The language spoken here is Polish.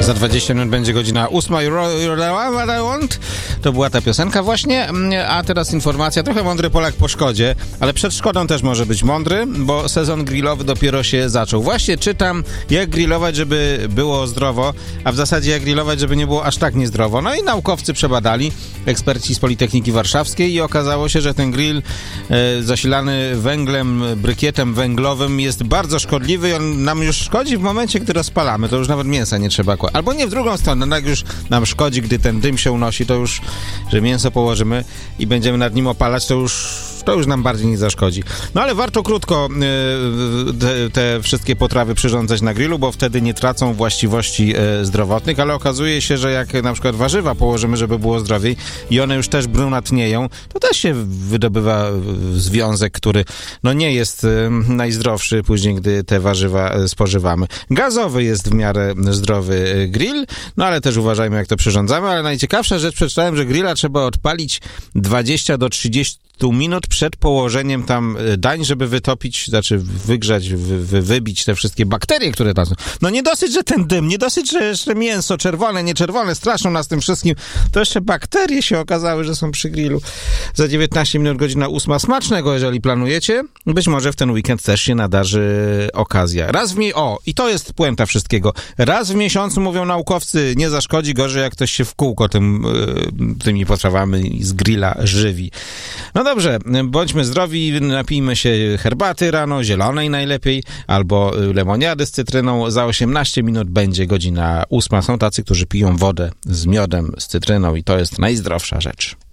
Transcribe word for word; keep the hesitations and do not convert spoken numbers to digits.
Za dwadzieścia minut będzie godzina ósma. What I want? To była ta piosenka właśnie. A teraz informacja. Trochę mądry Polak po szkodzie, ale przed szkodą też może być mądry, bo sezon grillowy dopiero się zaczął. Właśnie czytam, jak grillować, żeby było zdrowo, a w zasadzie jak grillować, żeby nie było aż tak niezdrowo. No i naukowcy przebadali, eksperci z Politechniki Warszawskiej, i okazało się, że ten grill e, zasilany węglem, brykietem węglowym jest bardzo szkodliwy i on nam już szkodzi w momencie, gdy rozpalamy. To już nawet mięsa nie trzeba kłaść. Albo nie, w drugą stronę, no jak już nam szkodzi, gdy ten dym się unosi, to już, że mięso położymy i będziemy nad nim opalać, to już, to już nam bardziej nie zaszkodzi. No ale warto krótko y, te, te wszystkie potrawy przyrządzać na grillu, bo wtedy nie tracą właściwości y, zdrowotnych, ale okazuje się, że jak na przykład warzywa położymy, żeby było zdrowiej i one już też brunatnieją, to też się wydobywa związek, który no nie jest y, najzdrowszy później, gdy te warzywa y, spożywamy. Gazowy jest w miarę zdrowy grill, no ale też uważajmy, jak to przyrządzamy, ale najciekawsza rzecz, przeczytałem, że grilla trzeba odpalić dwadzieścia do trzydziestu minut przed położeniem tam dań, żeby wytopić, znaczy wygrzać, wy, wy, wybić te wszystkie bakterie, które tam są. No nie dosyć, że ten dym, nie dosyć, że jeszcze mięso czerwone, nieczerwone, straszą nas tym wszystkim, to jeszcze bakterie się okazały, że są przy grillu. Za dziewiętnaście minut godzina ósma. Smacznego, jeżeli planujecie. Być może w ten weekend też się nadarzy okazja. Raz w mi... O, i to jest puenta wszystkiego. Raz w miesiącu, mówią naukowcy, nie zaszkodzi, gorzej jak ktoś się w kółko tym, tymi potrawami z grilla żywi. No dobrze, bądźmy zdrowi, napijmy się herbaty rano, zielonej najlepiej, albo lemoniady z cytryną. Za osiemnaście minut będzie godzina ósma. Są tacy, którzy piją wodę z miodem, z cytryną i to jest najzdrowsza rzecz.